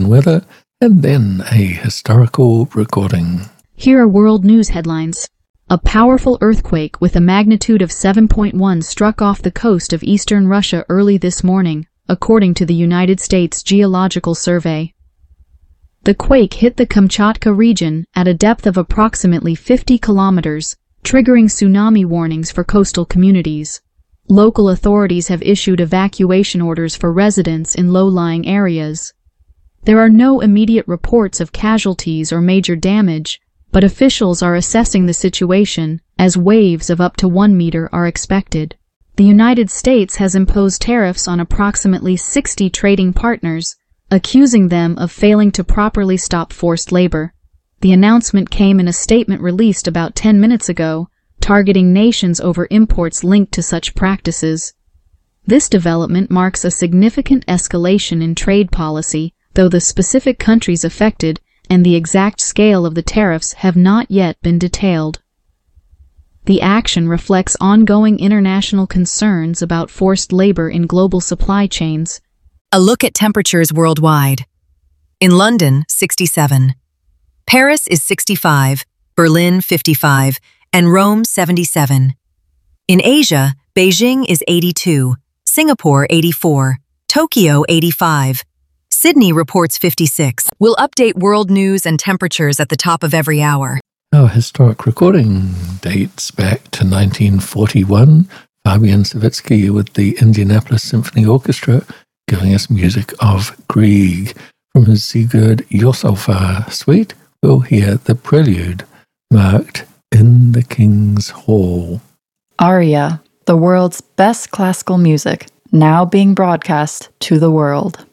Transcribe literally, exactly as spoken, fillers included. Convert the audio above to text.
and weather, and then a historical recording. Here are world news headlines. A powerful earthquake with a magnitude of seven point one struck off the coast of eastern Russia early this morning, according to the United States Geological Survey. The quake hit the Kamchatka region at a depth of approximately fifty kilometers, triggering tsunami warnings for coastal communities. Local authorities have issued evacuation orders for residents in low-lying areas. There are no immediate reports of casualties or major damage, but officials are assessing the situation as waves of up to one meter are expected. The United States has imposed tariffs on approximately sixty trading partners, accusing them of failing to properly stop forced labor. The announcement came in a statement released about ten minutes ago, targeting nations over imports linked to such practices. This development marks a significant escalation in trade policy, though the specific countries affected and the exact scale of the tariffs have not yet been detailed. The action reflects ongoing international concerns about forced labor in global supply chains. A look at temperatures worldwide. In London, sixty-seven. Paris is sixty-five, Berlin fifty-five, and Rome seventy-seven. In Asia, Beijing is eighty-two, Singapore eighty-four, Tokyo eighty-five. Sydney reports fifty-six. We'll update world news and temperatures at the top of every hour. Our historic recording dates back to nineteen forty-one. Fabian Savitsky with the Indianapolis Symphony Orchestra giving us music of Grieg. From his Sigurd Josefsson suite, we'll hear the prelude marked In the King's Hall. Aria, the world's best classical music, now being broadcast to the world.